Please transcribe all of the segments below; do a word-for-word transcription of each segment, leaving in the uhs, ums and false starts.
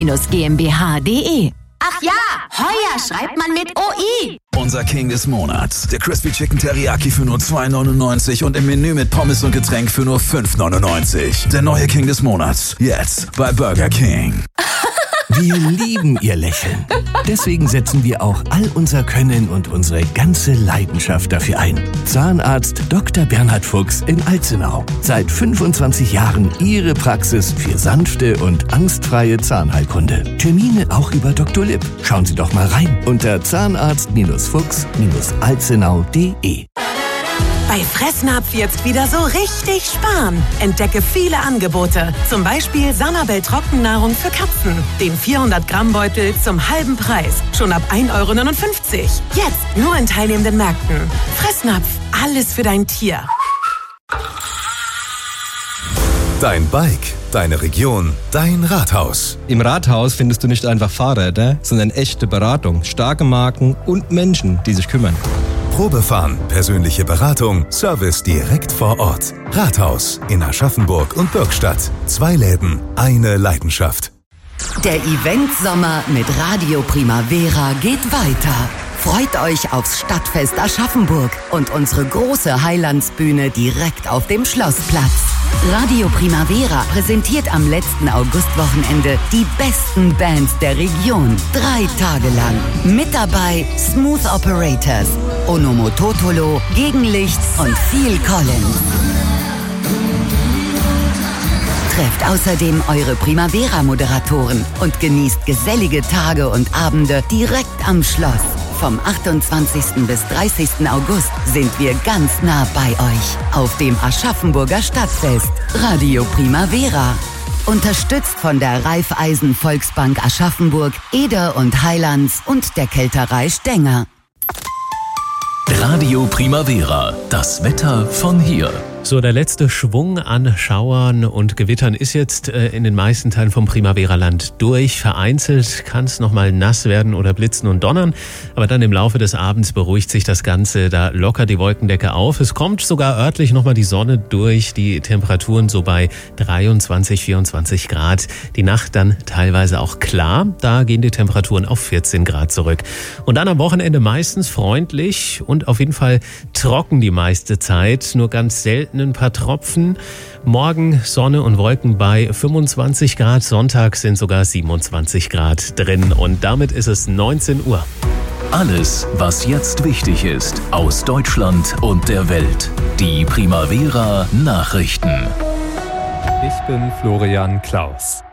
GmbH punkt de. Ach ja, Heuer schreibt man mit O I. Unser King des Monats. Der Crispy Chicken Teriyaki für nur zwei neunundneunzig und im Menü mit Pommes und Getränk für nur fünf neunundneunzig. Der neue King des Monats. Jetzt bei Burger King. Wir lieben Ihr Lächeln. Deswegen setzen wir auch all unser Können und unsere ganze Leidenschaft dafür ein. Zahnarzt Doktor Bernhard Fuchs in Alzenau. Seit fünfundzwanzig Jahren Ihre Praxis für sanfte und angstfreie Zahnheilkunde. Termine auch über Doktor Lipp. Schauen Sie doch mal rein unter zahnarzt Fuchs Alzenau punkt de. Bei Fressnapf jetzt wieder so richtig sparen. Entdecke viele Angebote. Zum Beispiel Sanabel Trockennahrung für Katzen. Den vierhundert Gramm Beutel zum halben Preis. Schon ab ein Euro neunundfünfzig. Jetzt nur in teilnehmenden Märkten. Fressnapf, alles für dein Tier. Dein Bike, deine Region, dein Rathaus. Im Rathaus findest du nicht einfach Fahrräder, sondern echte Beratung, starke Marken und Menschen, die sich kümmern. Probefahren, persönliche Beratung, Service direkt vor Ort. Rathaus in Aschaffenburg und Bürgstadt. Zwei Läden, eine Leidenschaft. Der Event-Sommer mit Radio Primavera geht weiter. Freut euch aufs Stadtfest Aschaffenburg und unsere große Highlandsbühne direkt auf dem Schlossplatz. Radio Primavera präsentiert am letzten Augustwochenende die besten Bands der Region. Drei Tage lang. Mit dabei Smooth Operators, Onomototolo, Gegenlicht und Phil Collins. Trefft außerdem eure Primavera-Moderatoren und genießt gesellige Tage und Abende direkt am Schloss. Vom achtundzwanzigsten bis dreißigsten August sind wir ganz nah bei euch auf dem Aschaffenburger Stadtfest. Radio Primavera. Unterstützt von der Raiffeisen Volksbank Aschaffenburg, Eder und Highlands und der Kälterei Stenger. Radio Primavera, das Wetter von hier. So, der letzte Schwung an Schauern und Gewittern ist jetzt äh, in den meisten Teilen vom Primavera-Land durch. Vereinzelt kann es nochmal nass werden oder blitzen und donnern. Aber dann im Laufe des Abends beruhigt sich das Ganze. Da lockert die Wolkendecke auf. Es kommt sogar örtlich nochmal die Sonne durch. Die Temperaturen so bei dreiundzwanzig, vierundzwanzig Grad. Die Nacht dann teilweise auch klar. Da gehen die Temperaturen auf vierzehn Grad zurück. Und dann am Wochenende meistens freundlich und auf jeden Fall trocken die meiste Zeit. Nur ganz selten ein paar Tropfen. Morgen Sonne und Wolken bei fünfundzwanzig Grad. Sonntag sind sogar siebenundzwanzig Grad drin. Und damit ist es neunzehn Uhr. Alles, was jetzt wichtig ist, aus Deutschland und der Welt. Die Primavera Nachrichten. Ich bin Florian Klaus.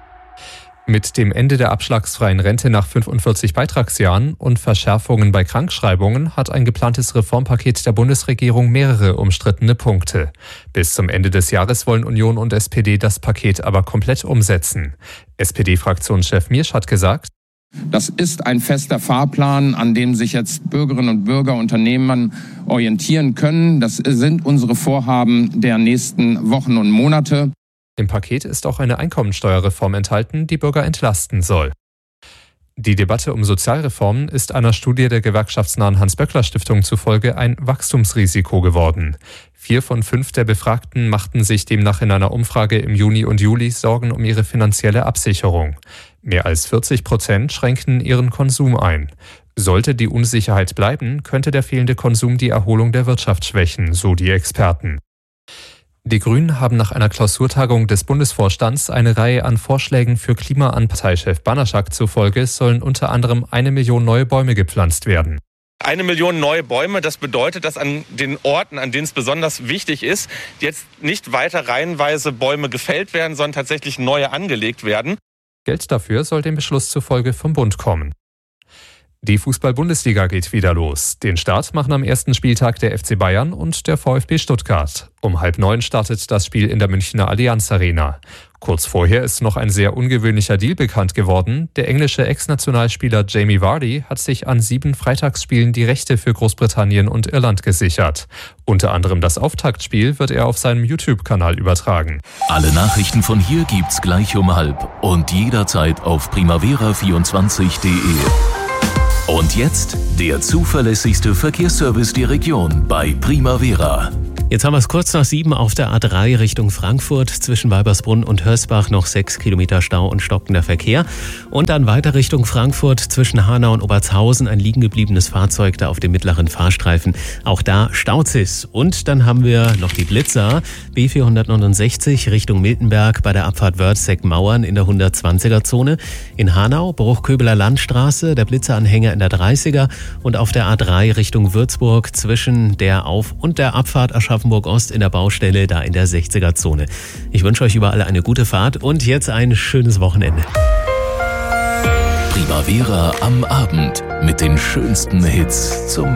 Mit dem Ende der abschlagsfreien Rente nach fünfundvierzig Beitragsjahren und Verschärfungen bei Krankschreibungen hat ein geplantes Reformpaket der Bundesregierung mehrere umstrittene Punkte. Bis zum Ende des Jahres wollen Union und S P D das Paket aber komplett umsetzen. S P D-Fraktionschef Miersch hat gesagt: Das ist ein fester Fahrplan, an dem sich jetzt Bürgerinnen und Bürger, Unternehmen orientieren können. Das sind unsere Vorhaben der nächsten Wochen und Monate. Im Paket ist auch eine Einkommensteuerreform enthalten, die Bürger entlasten soll. Die Debatte um Sozialreformen ist einer Studie der gewerkschaftsnahen Hans-Böckler-Stiftung zufolge ein Wachstumsrisiko geworden. Vier von fünf der Befragten machten sich demnach in einer Umfrage im Juni und Juli Sorgen um ihre finanzielle Absicherung. Mehr als vierzig Prozent schränkten ihren Konsum ein. Sollte die Unsicherheit bleiben, könnte der fehlende Konsum die Erholung der Wirtschaft schwächen, so die Experten. Die Grünen haben nach einer Klausurtagung des Bundesvorstands eine Reihe an Vorschlägen für Klimaanparteichef Banaschak zufolge sollen unter anderem eine Million neue Bäume gepflanzt werden. Eine Million neue Bäume, das bedeutet, dass an den Orten, an denen es besonders wichtig ist, jetzt nicht weiter reihenweise Bäume gefällt werden, sondern tatsächlich neue angelegt werden. Geld dafür soll dem Beschluss zufolge vom Bund kommen. Die Fußball-Bundesliga geht wieder los. Den Start machen am ersten Spieltag der F C Bayern und der VfB Stuttgart. Um halb neun startet das Spiel in der Münchner Allianz Arena. Kurz vorher ist noch ein sehr ungewöhnlicher Deal bekannt geworden. Der englische Ex-Nationalspieler Jamie Vardy hat sich an sieben Freitagsspielen die Rechte für Großbritannien und Irland gesichert. Unter anderem das Auftaktspiel wird er auf seinem YouTube-Kanal übertragen. Alle Nachrichten von hier gibt's gleich um halb und jederzeit auf primavera vierundzwanzig punkt de. Und jetzt der zuverlässigste Verkehrsservice der Region bei Primavera. Jetzt haben wir es kurz nach sieben auf der A drei Richtung Frankfurt. Zwischen Weibersbrunn und Hörsbach noch sechs Kilometer Stau und stockender Verkehr. Und dann weiter Richtung Frankfurt zwischen Hanau und Obertshausen ein liegen gebliebenes Fahrzeug da auf dem mittleren Fahrstreifen. Auch da staut es. Und dann haben wir noch die Blitzer. B vierhundertneunundsechzig Richtung Miltenberg bei der Abfahrt Wörthsek-Mauern in der hundertzwanziger Zone. In Hanau Bruchköbeler Landstraße, der Blitzeranhänger in der dreißiger. Und auf der A drei Richtung Würzburg zwischen der Auf- und der Abfahrt Aschaffenburg Ost in der Baustelle, da in der sechziger Zone. Ich wünsche euch überall eine gute Fahrt und jetzt ein schönes Wochenende. Primavera am Abend mit den schönsten Hits zum